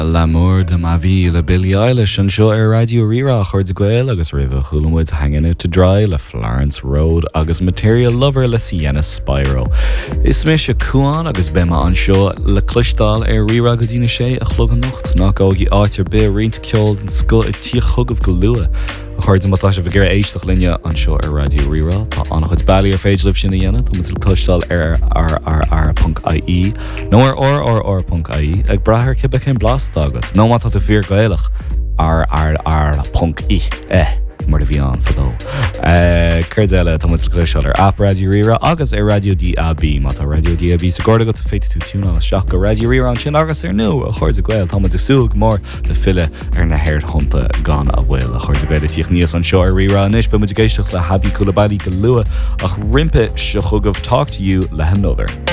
L'amour de ma vie le Billie Eilish an seo radio rira chuir de gweil agus rih chulamid hanging out to dry le Florence Road agus Material Lover le Sienna Spyro. Is mé se cuaán agus bema an seo le clistal rira go dtíine sé a chlog an nocht nach ági áitir be riint ceol an sco I tí chugah go lua. Chuirde mátá se bhgéir éisteach linne an seo radio rira tá annach chud bailí féidirlib sin dhéana tá mutil clistal r.ie nó r.ie ag brathir cibe cén blast agad nó mátá tú fíor gailech r.i mar a bhí an fadó. Cuir eile tá mutil clistal app radio rira agus radio DAB mátá radio DAB sa gcóda go féidir tú túna seach go radio rira an sin agus nu a chuir a gweil tá mutil súg mór le fille na hair honta gan a bhfuil a chuir a gweil tíoch níos an seo rira anis be mu géisteach le habí coola bailí go lua ach rimpe se chugah talk to you le another.